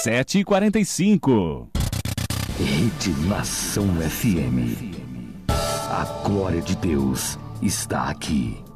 7h45. Rede Nação FM. A glória de Deus está aqui.